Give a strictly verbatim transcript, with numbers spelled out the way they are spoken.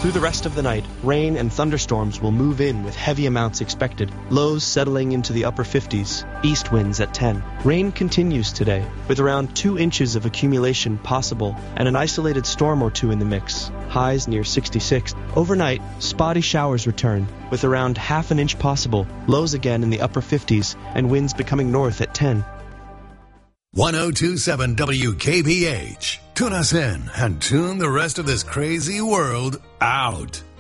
Through the rest of the night, rain and thunderstorms will move in with heavy amounts expected, lows settling into the upper fifties, east winds at ten. Rain continues today, with around two inches of accumulation possible and an isolated storm or two in the mix, highs near sixty-six. Overnight, spotty showers return, with around half an inch possible, lows again in the upper fifties, and winds becoming north at ten. one oh two point seven W K B H. Tune us in and tune the rest of this crazy world out.